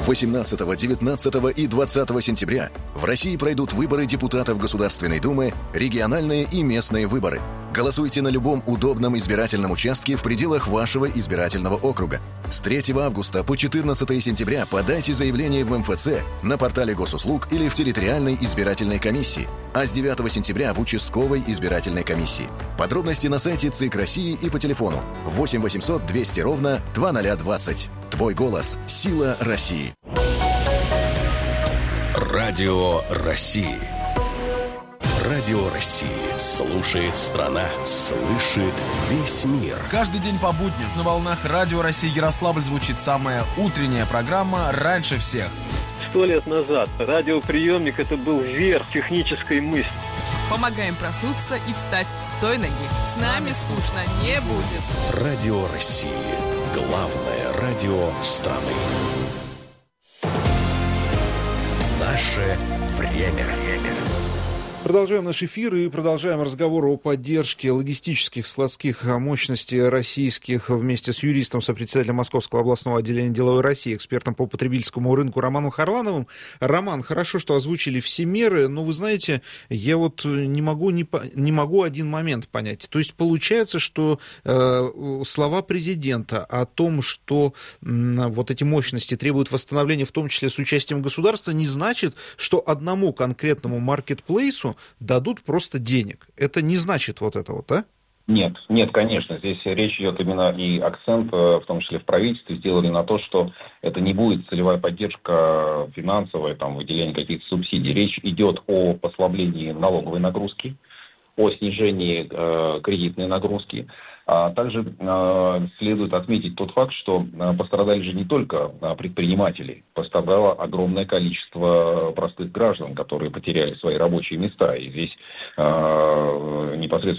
18, 19 и 20 сентября в России пройдут выборы депутатов Государственной Думы, региональные и местные выборы. Голосуйте на любом удобном избирательном участке в пределах вашего избирательного округа. С 3 августа по 14 сентября подайте заявление в МФЦ, на портале Госуслуг или в территориальной избирательной комиссии, а с 9 сентября в участковой избирательной комиссии. Подробности на сайте ЦИК России и по телефону 8 800 200 ровно 2020. Твой голос – сила России. Радио России. Радио России. Слушает страна, слышит весь мир. Каждый день по будням на волнах Радио России Ярославль звучит самая утренняя программа «Раньше всех». 100 лет назад радиоприемник – это был верх технической мысли. Помогаем проснуться и встать с той ноги. С нами скучно не будет. Радио России. Главное радио страны. Наше время. Продолжаем наш эфир и продолжаем разговор о поддержке логистических складских мощностей российских вместе с юристом, сопредседателем Московского областного отделения «Деловой России», экспертом по потребительскому рынку Романом Харлановым. Роман, хорошо, что озвучили все меры, но вы знаете, я вот не могу один момент понять. То есть получается, что слова президента о том, что вот эти мощности требуют восстановления, в том числе с участием государства, не значит, что одному конкретному маркетплейсу дадут просто денег. Это не значит вот это вот, да? Нет, конечно. Здесь речь идет именно и акцент, в том числе в правительстве, сделали на то, что это не будет целевая поддержка финансовая, там, выделение каких-то субсидий. Речь идет о послаблении налоговой нагрузки, о снижении кредитной нагрузки. А также следует отметить тот факт, что пострадали же не только предприниматели, пострадало огромное количество простых граждан, которые потеряли свои рабочие места. И здесь непосредственно